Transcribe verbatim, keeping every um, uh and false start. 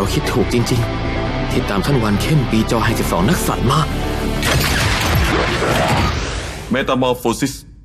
คิดถูกจริงๆที่ตามท่านวันเข้มปีจอให้สิบสองนักสัตว์มาเมตามอร์โฟซิส